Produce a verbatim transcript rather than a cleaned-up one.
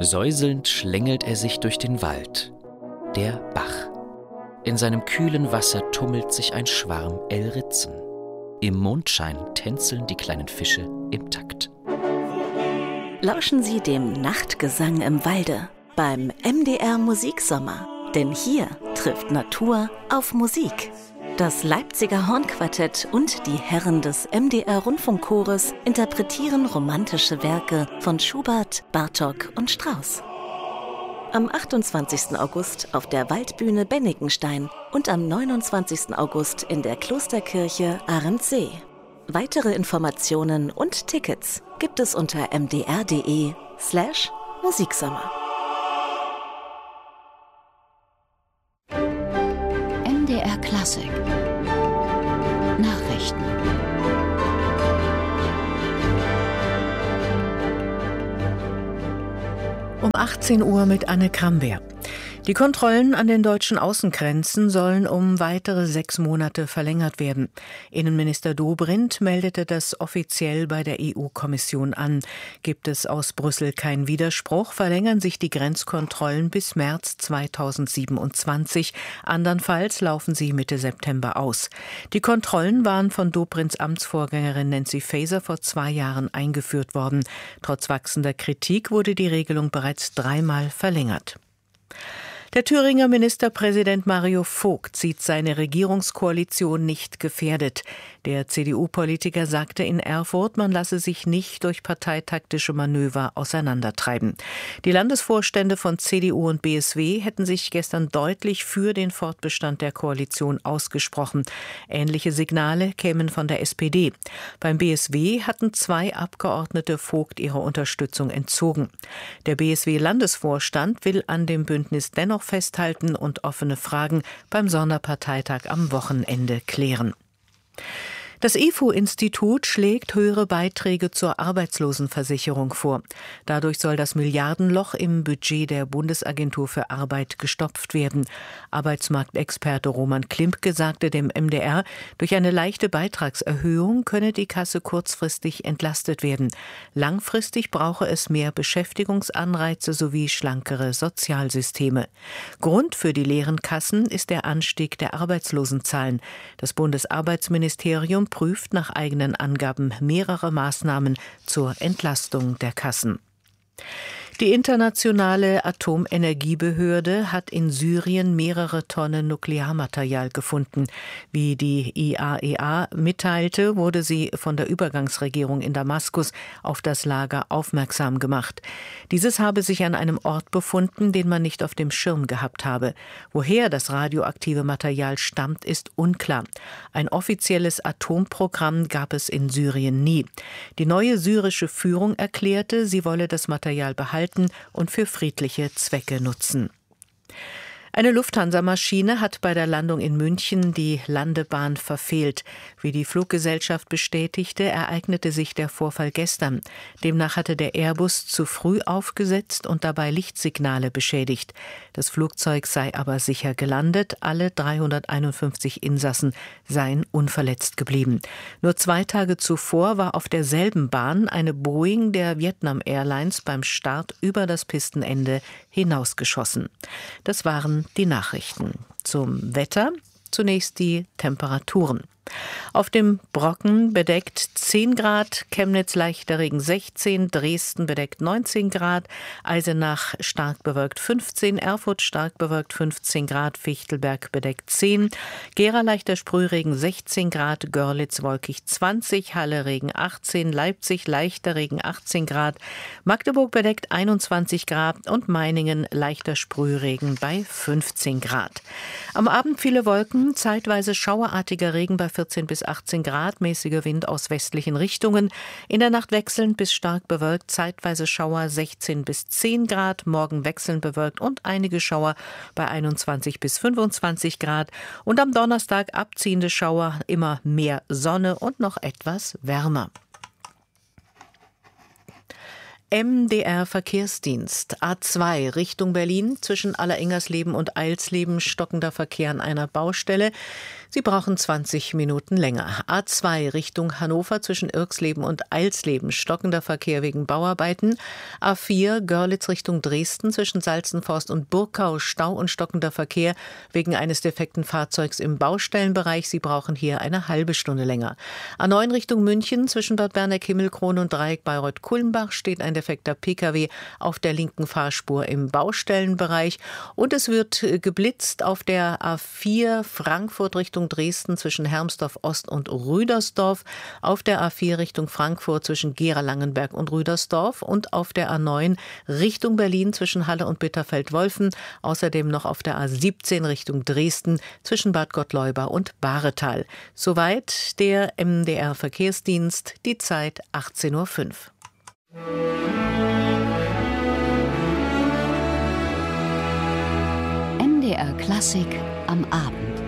Säuselnd schlängelt er sich durch den Wald. Der Bach. In seinem kühlen Wasser tummelt sich ein Schwarm Elritzen. Im Mondschein tänzeln die kleinen Fische im Takt. Lauschen Sie dem Nachtgesang im Walde beim M D R Musiksommer. Denn hier trifft Natur auf Musik. Das Leipziger Hornquartett und die Herren des M D R Rundfunkchores interpretieren romantische Werke von Schubert, Bartók und Strauss. Am achtundzwanzigsten August auf der Waldbühne Bennigenstein und am neunundzwanzigsten August in der Klosterkirche Arendsee. Weitere Informationen und Tickets gibt es unter mdr.de slash Musiksommer. M D R Klassik Nachrichten. Um achtzehn Uhr mit Anne Kramberg. Die Kontrollen an den deutschen Außengrenzen sollen um weitere sechs Monate verlängert werden. Innenminister Dobrindt meldete das offiziell bei der E U-Kommission an. Gibt es aus Brüssel keinen Widerspruch, verlängern sich die Grenzkontrollen bis März zweitausendsiebenundzwanzig. Andernfalls laufen sie Mitte September aus. Die Kontrollen waren von Dobrindts Amtsvorgängerin Nancy Faeser vor zwei Jahren eingeführt worden. Trotz wachsender Kritik wurde die Regelung bereits dreimal verlängert. Der Thüringer Ministerpräsident Mario Vogt sieht seine Regierungskoalition nicht gefährdet. Der C D U-Politiker sagte in Erfurt, man lasse sich nicht durch parteitaktische Manöver auseinandertreiben. Die Landesvorstände von C D U und B S W hätten sich gestern deutlich für den Fortbestand der Koalition ausgesprochen. Ähnliche Signale kämen von der S P D. Beim B S W hatten zwei Abgeordnete Vogt ihre Unterstützung entzogen. Der B S W-Landesvorstand will an dem Bündnis dennoch festhalten und offene Fragen beim Sonderparteitag am Wochenende klären. Das I F O-Institut schlägt höhere Beiträge zur Arbeitslosenversicherung vor. Dadurch soll das Milliardenloch im Budget der Bundesagentur für Arbeit gestopft werden. Arbeitsmarktexperte Roman Klimke sagte dem M D R, durch eine leichte Beitragserhöhung könne die Kasse kurzfristig entlastet werden. Langfristig brauche es mehr Beschäftigungsanreize sowie schlankere Sozialsysteme. Grund für die leeren Kassen ist der Anstieg der Arbeitslosenzahlen. Das Bundesarbeitsministerium prüft nach eigenen Angaben mehrere Maßnahmen zur Entlastung der Kassen. Die internationale Atomenergiebehörde hat in Syrien mehrere Tonnen Nuklearmaterial gefunden. Wie die I A E A mitteilte, wurde sie von der Übergangsregierung in Damaskus auf das Lager aufmerksam gemacht. Dieses habe sich an einem Ort befunden, den man nicht auf dem Schirm gehabt habe. Woher das radioaktive Material stammt, ist unklar. Ein offizielles Atomprogramm gab es in Syrien nie. Die neue syrische Führung erklärte, sie wolle das Material behalten und für friedliche Zwecke nutzen. Eine Lufthansa-Maschine hat bei der Landung in München die Landebahn verfehlt. Wie die Fluggesellschaft bestätigte, ereignete sich der Vorfall gestern. Demnach hatte der Airbus zu früh aufgesetzt und dabei Lichtsignale beschädigt. Das Flugzeug sei aber sicher gelandet. Alle dreihunderteinundfünfzig Insassen seien unverletzt geblieben. Nur zwei Tage zuvor war auf derselben Bahn eine Boeing der Vietnam Airlines beim Start über das Pistenende hinausgeschossen. Das waren die Nachrichten. Zum Wetter zunächst die Temperaturen. Auf dem Brocken bedeckt zehn Grad, Chemnitz leichter Regen sechzehn, Dresden bedeckt neunzehn Grad, Eisenach stark bewölkt fünfzehn, Erfurt stark bewölkt fünfzehn Grad, Fichtelberg bedeckt zehn, Gera leichter Sprühregen sechzehn Grad, Görlitz wolkig zwanzig, Halle Regen achtzehn, Leipzig leichter Regen achtzehn Grad, Magdeburg bedeckt einundzwanzig Grad und Meiningen leichter Sprühregen bei fünfzehn Grad. Am Abend viele Wolken, zeitweise schauerartiger Regen bei vierzehn bis achtzehn Grad, mäßiger Wind aus westlichen Richtungen. In der Nacht wechselnd bis stark bewölkt, zeitweise Schauer sechzehn bis zehn Grad, morgen wechselnd bewölkt und einige Schauer bei einundzwanzig bis fünfundzwanzig Grad. Und am Donnerstag abziehende Schauer, immer mehr Sonne und noch etwas wärmer. M D R Verkehrsdienst A zwei Richtung Berlin zwischen Allerengersleben und Eilsleben stockender Verkehr an einer Baustelle. Sie brauchen zwanzig Minuten länger. A zwei Richtung Hannover zwischen Irxleben und Eilsleben stockender Verkehr wegen Bauarbeiten. A vier Görlitz Richtung Dresden zwischen Salzenforst und Burkau Stau und stockender Verkehr wegen eines defekten Fahrzeugs im Baustellenbereich. Sie brauchen hier eine halbe Stunde länger. A neun Richtung München zwischen Bad Berneck-Himmelkrone und Dreieck Bayreuth-Kulmbach steht ein defekter Pkw auf der linken Fahrspur im Baustellenbereich. Und es wird geblitzt auf der A vier Frankfurt Richtung Dresden zwischen Hermsdorf Ost und Rüdersdorf, auf der A vier Richtung Frankfurt zwischen Gera-Langenberg und Rüdersdorf und auf der A neun Richtung Berlin zwischen Halle und Bitterfeld-Wolfen, außerdem noch auf der A siebzehn Richtung Dresden zwischen Bad Gottleuba und Bahretal. Soweit der M D R-Verkehrsdienst, die Zeit achtzehn Uhr fünf. M D R Klassik am Abend.